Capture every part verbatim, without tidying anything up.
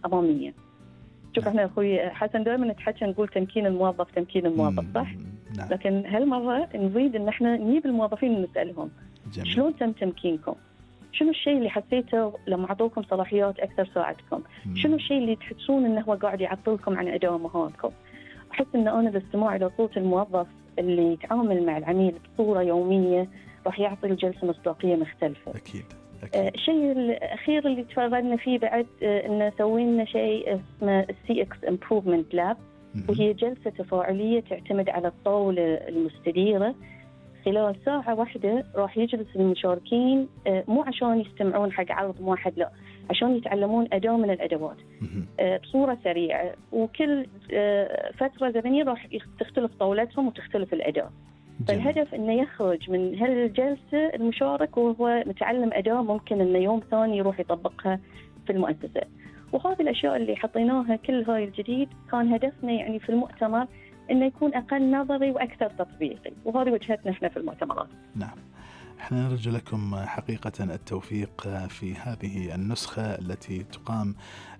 أمامية. شوف احنا أخوي حسن دائما نتحكي نقول تمكين الموظف تمكين الموظف صح؟ نعم. لكن هالمرة نريد ان احنا نجيب الموظفين ونسألهم جميل. شلون تم تمكينكم؟ شنو الشيء اللي حسيته لما عطوكم صلاحيات أكثر ساعدكم؟ مم. شنو الشيء اللي تحسون انه هو قاعد يعطلكم عن أداء مهامكم؟ أحس ان انا الاستماع الى صوت الموظف اللي يتعامل مع العميل بصورة يومية راح يعطي الجلسة مصداقية مختلفة. أكيد. آه، الشيء الأخير اللي تفرغنا فيه بعد آه، إنه سوينا شيء اسمه سي إكس Improvement Lab، وهي جلسة تفاعلية تعتمد على الطاولة المستديرة. خلال ساعة واحدة راح يجلس المشاركين آه، مو عشان يستمعون حق عرض واحد، لا عشان يتعلمون أداة من الأدوات آه، بصورة سريعة، وكل آه، فترة زمنية راح تختلف طاولتهم وتختلف الأداة. فالهدف انه يخرج من هالجلسه المشارك وهو متعلم اداه ممكن انه يوم ثاني يروح يطبقها في المؤسسه. وهذه الاشياء اللي حطيناها كل هاي الجديد كان هدفنا يعني في المؤتمر انه يكون اقل نظري واكثر تطبيقي، وهذه وجهتنا احنا في المؤتمرات. نعم. احنا نرجو لكم حقيقة التوفيق في هذه النسخة التي تقام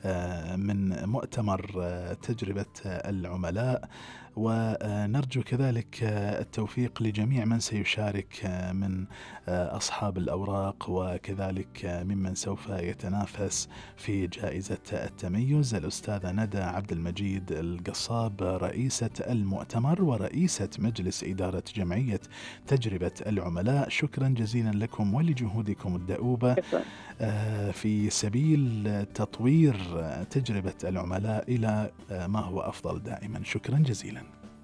من مؤتمر تجربة العملاء، ونرجو كذلك التوفيق لجميع من سيشارك من أصحاب الأوراق وكذلك ممن سوف يتنافس في جائزة التميز. الأستاذة ندى عبد المجيد القصاب رئيسة المؤتمر ورئيسة مجلس إدارة جمعية تجربة العملاء، شكرا جزيلا لكم ولجهودكم الدؤوبة في سبيل تطوير تجربة العملاء إلى ما هو أفضل دائما. شكرا جزيلا.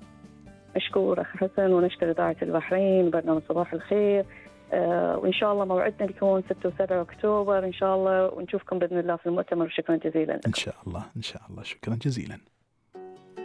أشكر أخي حسن ونشكر إذاعة البحرين وبرنامج صباح الخير، آه وإن شاء الله موعدنا يكون ستة وسبعة أكتوبر إن شاء الله، ونشوفكم بإذن الله في المؤتمر. شكرا جزيلا لكم. إن شاء الله إن شاء الله. شكرا جزيلا.